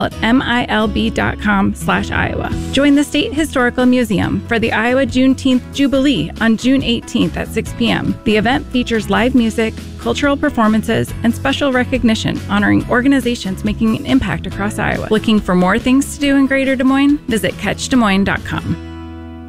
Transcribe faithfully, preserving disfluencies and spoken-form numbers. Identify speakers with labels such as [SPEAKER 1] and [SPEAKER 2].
[SPEAKER 1] at milb.com slash Iowa. Join the State Historical Museum for the Iowa Juneteenth Jubilee on June eighteenth at six p.m. The event features live music, cultural performances, and special recognition honoring organizations making an impact across Iowa. Looking for more things to do in Greater Des Moines? Visit catch des moines dot com.